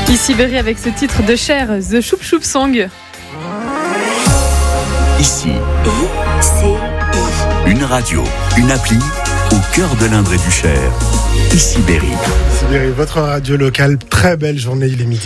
Ici Berry avec ce titre de Cher, The Choup Choup Song. Ici, une radio, une appli au cœur de l'Indre et du Cher. Ici Berry. Ici Berry, votre radio locale. Très belle journée, il est midi.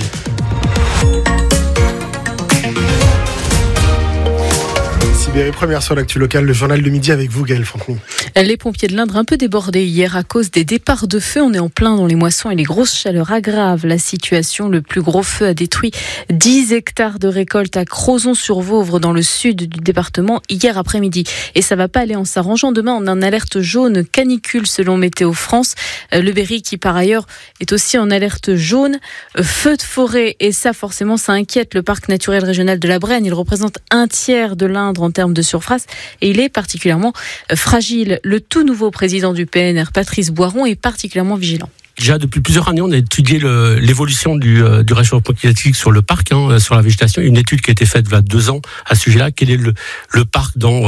Berry, première sur l'actu locale, le journal de midi avec vous, Gaëlle Fontenay. Les pompiers de l'Indre un peu débordés hier à cause des départs de feu. On est en plein dans les moissons et les grosses chaleurs aggravent la situation. Le plus gros feu a détruit 10 hectares de récolte à Crozon-sur-Vauvre dans le sud du département hier après-midi. Et ça va pas aller en s'arrangeant. Demain, on a en alerte jaune canicule selon Météo France. Le Berry qui par ailleurs est aussi en alerte jaune. Feu de forêt et ça forcément ça inquiète le parc naturel régional de la Brenne. Il représente un tiers de l'Indre en termes de surface et il est particulièrement fragile. Le tout nouveau président du PNR, Patrice Boiron, est particulièrement vigilant. Déjà, depuis plusieurs années, on a étudié l'évolution du réchauffement climatique sur le parc, sur la végétation. Une étude qui a été faite il y a 2 ans à ce sujet-là. Quel est le parc dans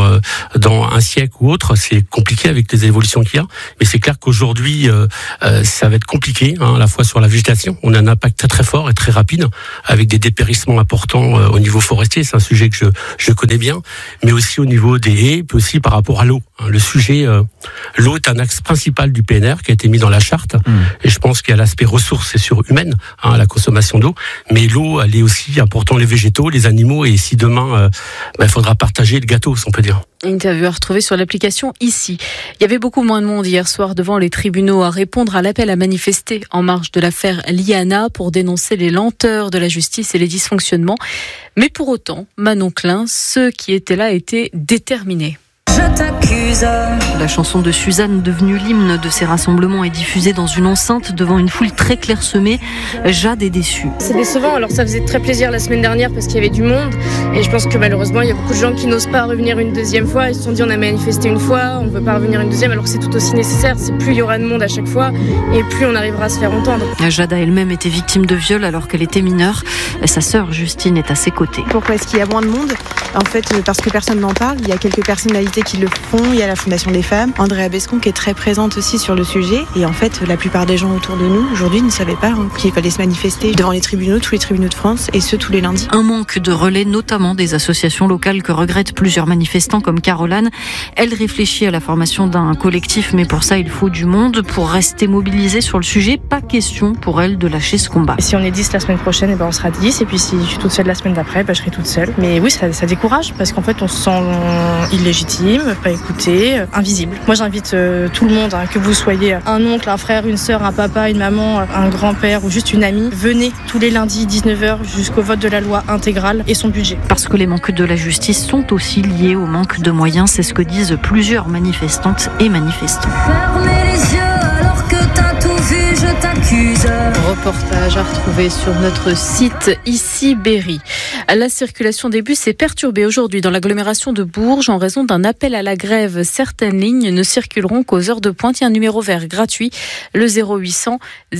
un siècle ou autre? C'est compliqué avec les évolutions qu'il y a. Mais c'est clair qu'aujourd'hui, ça va être compliqué, à la fois sur la végétation. On a un impact très très fort et très rapide, avec des dépérissements importants au niveau forestier. C'est un sujet que je connais bien. Mais aussi au niveau des haies, puis aussi par rapport à l'eau. Le sujet, l'eau est un axe principal du PNR qui a été mis dans la charte. Et je pense qu'il y a l'aspect ressources et humaine, la consommation d'eau. Mais l'eau, elle est aussi importante, les végétaux, les animaux. Et si demain, il faudra partager le gâteau, si on peut dire. Interview à retrouver sur l'application Ici. Il y avait beaucoup moins de monde hier soir devant les tribunaux à répondre à l'appel à manifester en marge de l'affaire Liana pour dénoncer les lenteurs de la justice et les dysfonctionnements. Mais pour autant, Manon Klein, ceux qui étaient là étaient déterminés. Je t'accuse. La chanson de Suzanne, devenue l'hymne de ces rassemblements, est diffusée dans une enceinte devant une foule très clairsemée. Jade est déçue. C'est décevant, alors ça faisait très plaisir la semaine dernière parce qu'il y avait du monde et je pense que malheureusement il y a beaucoup de gens qui n'osent pas revenir une deuxième fois. Ils se sont dit on a manifesté une fois, on ne veut pas revenir une deuxième alors que c'est tout aussi nécessaire. C'est plus il y aura de monde à chaque fois et plus on arrivera à se faire entendre. Jade a elle-même été victime de viol alors qu'elle était mineure. Sa sœur Justine est à ses côtés. Pourquoi est-ce qu'il y a moins de monde ? En fait, parce que personne n'en parle. Il y a quelques personnalités qui le font. Il y a la Fondation des femmes, Andrea Bescon qui est très présente aussi sur le sujet. Et en fait, la plupart des gens autour de nous, aujourd'hui, ne savaient pas qu'il fallait se manifester devant les tribunaux, tous les tribunaux de France, et ce, tous les lundis. Un manque de relais, notamment des associations locales que regrettent plusieurs manifestants comme Caroline. Elle réfléchit à la formation d'un collectif, mais pour ça, il faut du monde. Pour rester mobilisée sur le sujet, pas question pour elle de lâcher ce combat. Et si on est 10 la semaine prochaine, on sera 10. Et puis si je suis toute seule la semaine d'après, je serai toute seule. Mais oui, ça décourage parce qu'en fait, on se sent illégitime, pas écouté, invisible. Moi, j'invite tout le monde, que vous soyez un oncle, un frère, une sœur, un papa, une maman, un grand-père ou juste une amie. Venez tous les lundis 19h jusqu'au vote de la loi intégrale et son budget. Parce que les manques de la justice sont aussi liés au manque de moyens, c'est ce que disent plusieurs manifestantes et manifestants. Fermez les yeux alors que t'as tout vu, je t'accuse. Reportage à retrouver sur notre site Ici Berry. La circulation des bus est perturbée aujourd'hui dans l'agglomération de Bourges en raison d'un appel à la grève. Certaines lignes ne circuleront qu'aux heures de pointe. Il y a un numéro vert gratuit, le 0800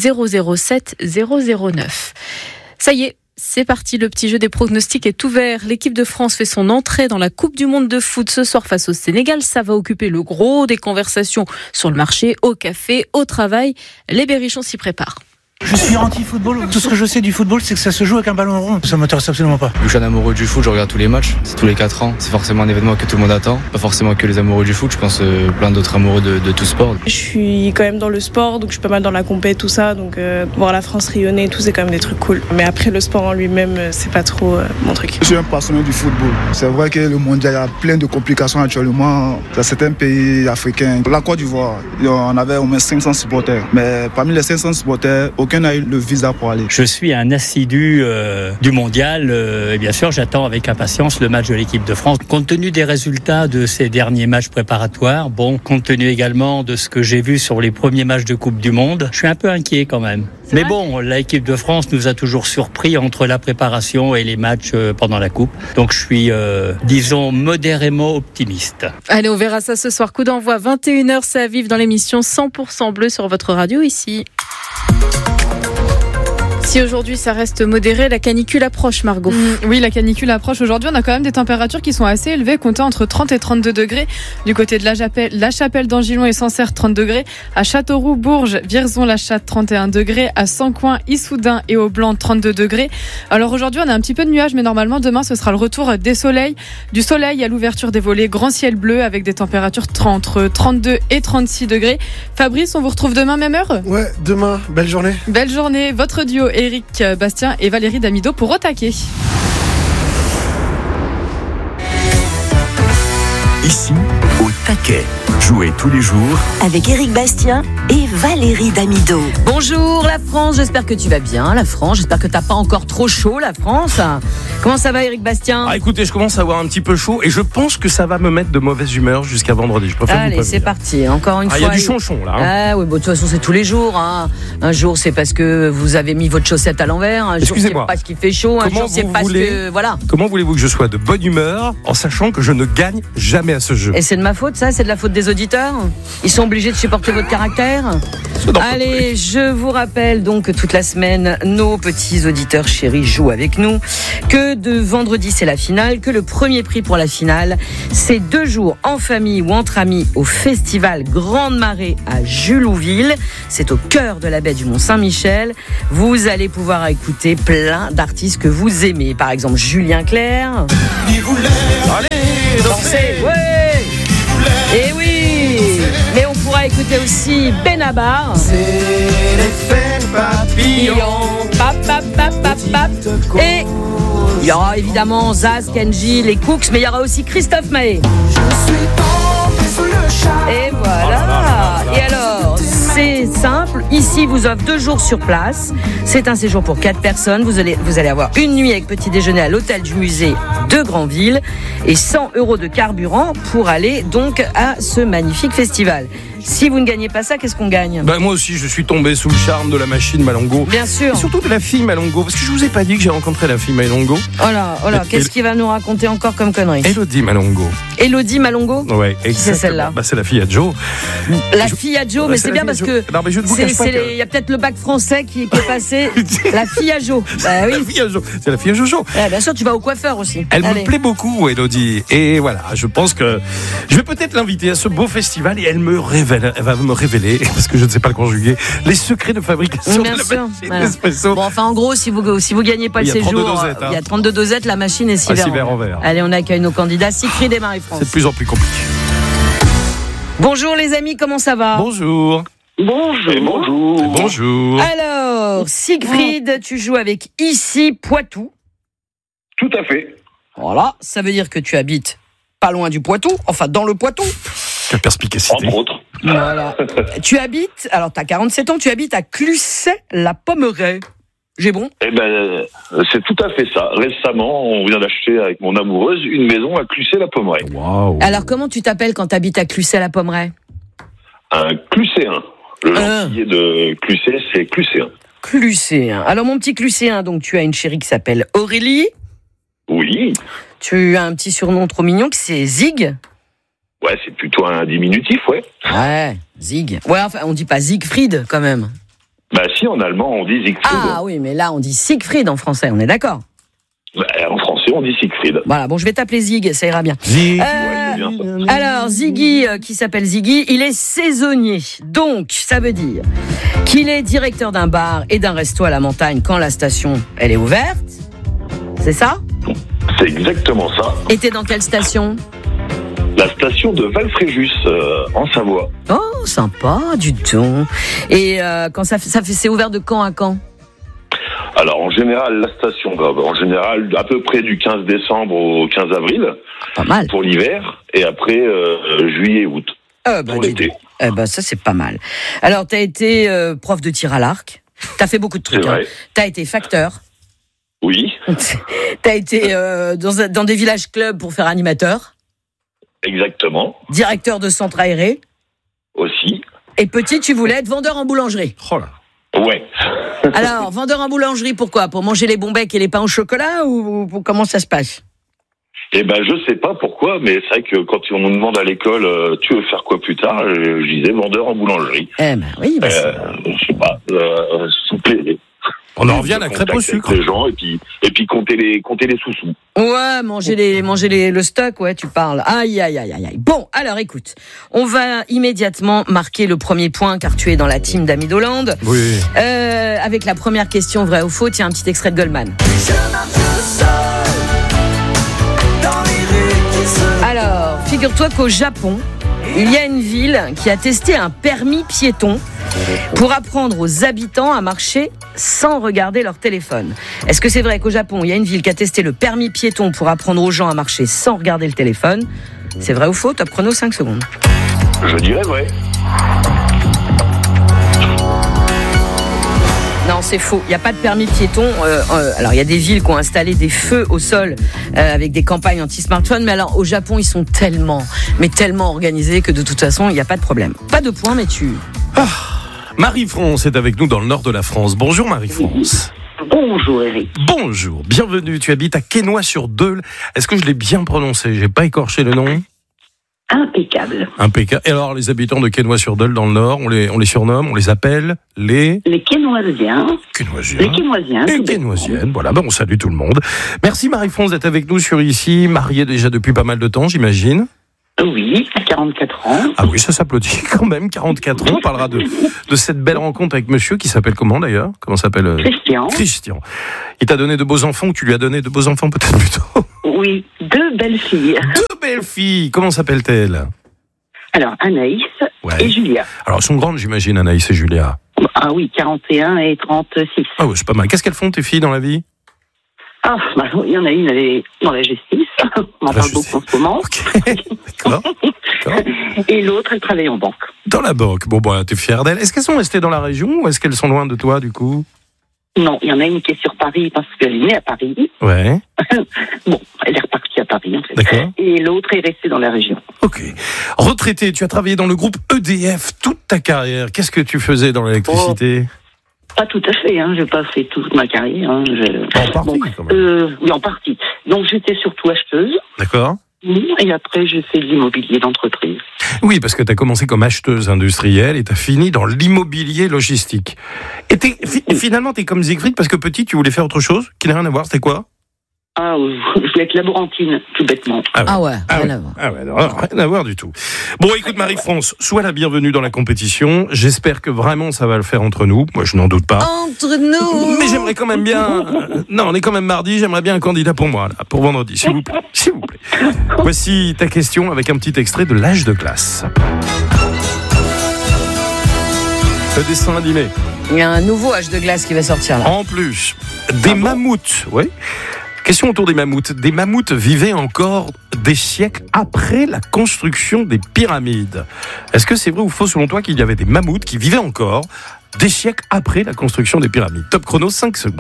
007 009. Ça y est. C'est parti, le petit jeu des pronostics est ouvert. L'équipe de France fait son entrée dans la Coupe du Monde de foot ce soir face au Sénégal. Ça va occuper le gros des conversations sur le marché, au café, au travail. Les berrichons s'y préparent. Je suis anti-football. Tout ce que je sais du football, c'est que ça se joue avec un ballon rond. Ça m'intéresse absolument pas. Je suis un amoureux du foot, je regarde tous les matchs. C'est tous les 4 ans. C'est forcément un événement que tout le monde attend. Pas forcément que les amoureux du foot, je pense plein d'autres amoureux de tout sport. Je suis quand même dans le sport, donc je suis pas mal dans la compète, tout ça. Donc voir la France rayonner, tout, c'est quand même des trucs cool. Mais après, le sport en lui-même, c'est pas trop mon truc. Je suis un passionné du football. C'est vrai que le mondial, il y a plein de complications actuellement. Dans certains pays africains, la Côte d'Ivoire, on avait au moins 500 supporters. Mais parmi les 500 supporters, aucun n'a eu le visa pour aller. Je suis un assidu du mondial et bien sûr j'attends avec impatience le match de l'équipe de France. Compte tenu des résultats de ces derniers matchs préparatoires, compte tenu également de ce que j'ai vu sur les premiers matchs de Coupe du Monde, je suis un peu inquiet quand même. Mais l'équipe de France nous a toujours surpris entre la préparation et les matchs pendant la Coupe. Donc je suis, disons, modérément optimiste. Allez, on verra ça ce soir. Coup d'envoi, 21h, ça à vivre dans l'émission 100% bleu sur votre radio ici. Si aujourd'hui ça reste modéré, la canicule approche, Margot. Oui, la canicule approche. Aujourd'hui, on a quand même des températures qui sont assez élevées, comptées entre 30 et 32 degrés. Du côté de La Chapelle d'Angilon et Sancerre, 30 degrés. À Châteauroux, Bourges, Vierzon, La Chatte, 31 degrés. À Sancoin, Issoudun et Aublanc, 32 degrés. Alors aujourd'hui, on a un petit peu de nuages, mais normalement, demain, ce sera le retour du soleil à l'ouverture des volets. Grand ciel bleu avec des températures entre 32 et 36 degrés. Fabrice, on vous retrouve demain, même heure ? Ouais, demain. Belle journée. Belle journée. Votre duo Éric Bastien et Valérie Damido pour Au taquet. Ici, Au taquet. Jouez tous les jours avec Éric Bastien et Valérie Damido. Bonjour la France, j'espère que tu vas bien la France, j'espère que t'as pas encore trop chaud la France. Comment ça va Éric Bastien ? Écoutez, je commence à avoir un petit peu chaud et je pense que ça va me mettre de mauvaise humeur jusqu'à vendredi. Je préfère Allez, c'est parti, encore une fois. Il y a du chonchon là. Ah oui, bon, de toute façon c'est tous les jours. Hein. Un jour c'est parce que vous avez mis votre chaussette à l'envers, un jour c'est parce qu'il fait chaud, un jour c'est parce que... Voilà. Comment voulez-vous que je sois de bonne humeur en sachant que je ne gagne jamais à ce jeu ? Et c'est de ma faute ça ? C'est de la faute des auditeurs ? Ils sont obligés de supporter votre caractère ? Allez, je vous rappelle donc que toute la semaine, nos petits auditeurs chéris jouent avec nous, que de vendredi c'est la finale, que le premier prix pour la finale, c'est 2 jours en famille ou entre amis au festival Grande Marée à Julouville. C'est au cœur de la baie du Mont-Saint-Michel. Vous allez pouvoir écouter plein d'artistes que vous aimez. Par exemple, Julien Clerc. Allez, dansez, ouais. Et oui. Mais on pourra écouter aussi Benabar. C'est l'effet papillon. Et il y aura évidemment Zaz, Kenji, les Cooks, mais il y aura aussi Christophe Maé. Et voilà. Et alors, c'est simple. Ici, vous offre 2 jours sur place. C'est un séjour pour 4 personnes. Vous allez avoir une nuit avec petit déjeuner à l'hôtel du musée de Granville et 100 € de carburant pour aller donc à ce magnifique festival. Si vous ne gagnez pas ça, qu'est-ce qu'on gagne ? Moi aussi, je suis tombé sous le charme de la machine Malongo. Bien sûr. Et surtout de la fille Malongo, parce que je vous ai pas dit que j'ai rencontré la fille Malongo. Oh là, qu'est-ce qu'il va nous raconter encore comme connerie ? Élodie Malongo. Élodie Malongo ? Ouais, exactement. C'est celle-là. C'est la fille à Joe. La fille à Joe, mais c'est bien parce que non, mais je ne vous cache pas il y a peut-être le bac français qui est passé. La fille à Joe. Bah oui. La fille à Joe. C'est la fille à Jojo. Ouais, bien sûr, tu vas au coiffeur aussi. Elle me plaît beaucoup, Élodie. Et voilà, je pense que je vais peut-être l'inviter à ce beau festival et elle va me révéler, parce que je ne sais pas le conjuguer, les secrets de fabrication de la machine Nespresso. Bon, enfin, en gros, si vous gagnez pas le séjour, il y a 32 dosettes, la machine est 6 verres en verre. Allez, on accueille nos candidats, Siegfried et Marie-France. C'est de plus en plus compliqué. Bonjour les amis, comment ça va ? Bonjour. Bonjour. Alors, Siegfried, tu joues avec Ici Poitou. Tout à fait. Voilà, ça veut dire que tu habites pas loin du Poitou, enfin dans le Poitou. Quelle perspicacité. Entre autres. Voilà. Tu habites, alors tu as 47 ans, tu habites à Cluset-la-Pommeraye. J'ai bon ? C'est tout à fait ça. Récemment, on vient d'acheter avec mon amoureuse une maison à Cluset-la-Pommeraye. Wow. Alors comment tu t'appelles quand tu habites à Cluset-la-Pommeraye ? Un Cluséen. Le gentillet de Cluset, c'est Cluséen. Cluséen. Alors mon petit Cluséen, donc tu as une chérie qui s'appelle Aurélie. Oui. Tu as un petit surnom trop mignon qui c'est Zig. Ouais, c'est plutôt un diminutif, ouais. Ouais, Zig. Ouais, enfin, on dit pas Siegfried quand même. Si, en allemand, on dit Siegfried. Ah oui, mais là, on dit Siegfried en français, on est d'accord ? En français, on dit Siegfried. Voilà, bon, je vais t'appeler Zig, ça ira bien. Zig. Ouais, bien ça. Alors, Ziggy, qui s'appelle Ziggy, il est saisonnier. Donc, ça veut dire qu'il est directeur d'un bar et d'un resto à la montagne quand la station, elle est ouverte. C'est ça ? C'est exactement ça. Et t'es dans quelle station ? La station de Valfréjus, en Savoie. Oh, sympa, du tout. Et quand c'est ouvert de quand à quand ? Alors, en général, la station, à peu près du 15 décembre au 15 avril. Pas mal. Pour l'hiver. Et après, juillet, août. Pour l'été. Ça, c'est pas mal. Alors, t'as été prof de tir à l'arc. T'as fait beaucoup de trucs. Hein. T'as été facteur. Oui. T'as été dans des villages clubs pour faire animateur. Exactement. Directeur de centre aéré. Aussi. Et petit, tu voulais être vendeur en boulangerie. Oh là. Ouais. Alors, vendeur en boulangerie, pourquoi ? Pour manger les bons becs et les pains au chocolat ou comment ça se passe ? Je sais pas pourquoi, mais c'est vrai que quand on nous demande à l'école, tu veux faire quoi plus tard ? Je disais vendeur en boulangerie. Oui. Je sais pas, sous plaisir. On en revient à la crêpe au sucre. Les gens, et puis compter les sous-sous. Ouais, manger le stock, ouais, tu parles. Aïe. Bon, alors écoute, on va immédiatement marquer le premier point car tu es dans la team d'Amidoland. Oui. Avec la première question, vrai ou faux, tiens, un petit extrait de Goldman. Alors, figure-toi qu'au Japon, il y a une ville qui a testé un permis piéton pour apprendre aux habitants à marcher sans regarder leur téléphone. Est-ce que c'est vrai qu'au Japon, il y a une ville qui a testé le permis piéton pour apprendre aux gens à marcher sans regarder le téléphone? C'est vrai ou faux? Top chrono, 5 secondes. Je dirais vrai. Non, c'est faux. Il n'y a pas de permis piéton. Alors, il y a des villes qui ont installé des feux au sol avec des campagnes anti-smartphone. Mais alors, au Japon, ils sont tellement organisés que de toute façon, il n'y a pas de problème. Pas de point, mais tu... Marie-France est avec nous dans le nord de la France. Bonjour Marie-France. Bonjour Eric. Bonjour, bienvenue. Tu habites à Quesnoy-sur-Deûle. Est-ce que je l'ai bien prononcé? J'ai pas écorché le nom? Impeccable. Et alors, les habitants de Quesnoy-sur-Deûle dans le Nord, on les surnomme, on les appelle les Quesnoisiens. Les Quesnoisiens. Les Quesnoisiennes, voilà, on salue tout le monde. Merci Marie-France d'être avec nous sur ici, mariée déjà depuis pas mal de temps, j'imagine. Oui, à 44 ans. Ah oui, ça s'applaudit quand même, 44 ans. On parlera de cette belle rencontre avec monsieur qui s'appelle comment d'ailleurs? Comment s'appelle? Christian. Il t'a donné de beaux enfants ou tu lui as donné de beaux enfants peut-être plutôt? Oui, 2 belles filles. 2 belles filles. Comment s'appellent-elles? Alors, Anaïs et Julia. Alors, elles sont grandes, j'imagine, Anaïs et Julia. Ah oui, 41 et 36. Ah oui, c'est pas mal. Qu'est-ce qu'elles font, tes filles, dans la vie? Il y en a une, elle est dans la justice. On en parle beaucoup en ce moment. Okay. D'accord. Et l'autre, elle travaille en banque. Dans la banque. Bon, t'es fière d'elle. Est-ce qu'elles sont restées dans la région ou est-ce qu'elles sont loin de toi, du coup? Non, il y en a une qui est sur Paris parce qu'elle est née à Paris. Ouais. Bon, elle est repartie à Paris, en fait. D'accord. Et l'autre est restée dans la région. Ok. Retraitée, tu as travaillé dans le groupe EDF toute ta carrière. Qu'est-ce que tu faisais dans l'électricité? Pas tout à fait, j'ai pas fait toute ma carrière. En partie, quand même. Oui, en partie. Donc j'étais surtout acheteuse. D'accord. Et après, j'ai fait de l'immobilier d'entreprise. Oui, parce que tu as commencé comme acheteuse industrielle et tu as fini dans l'immobilier logistique. Et finalement, tu es comme Siegfried parce que petit, tu voulais faire autre chose qui n'a rien à voir. C'était quoi? Je voulais être laborantine, tout bêtement. Rien à voir. Rien à voir du tout. Bon, écoute Marie-France, sois la bienvenue dans la compétition. J'espère que vraiment ça va le faire entre nous. Moi, je n'en doute pas. Entre nous. Mais j'aimerais quand même bien... Non, on est quand même mardi, j'aimerais bien un candidat pour moi, là, pour vendredi, s'il vous plaît. S'il vous plaît. Voici ta question avec un petit extrait de l'âge de classe. Le dessin animé. Il y a un nouveau âge de glace qui va sortir là. En plus, des mammouths, oui. Question autour des mammouths. Des mammouths vivaient encore des siècles après la construction des pyramides. Est-ce que c'est vrai ou faux selon toi qu'il y avait des mammouths qui vivaient encore des siècles après la construction des pyramides? Top chrono, 5 secondes.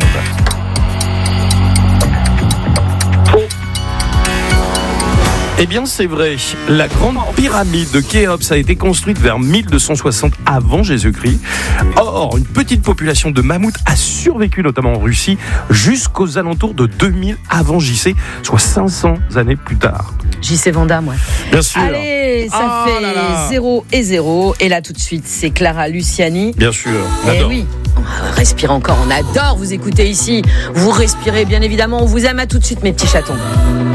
Eh bien, c'est vrai. La grande pyramide de Khéops a été construite vers 1260 avant Jésus-Christ. Or, une petite population de mammouths a survécu, notamment en Russie, jusqu'aux alentours de 2000 avant JC, soit 500 années plus tard. JC Vandame, ouais. Bien sûr. Allez, ça fait 0 et 0. Et là, tout de suite, c'est Clara Luciani. Bien sûr. Et oui. Respire encore, on adore vous écouter ici. Vous respirez, bien évidemment. On vous aime. À tout de suite, mes petits chatons.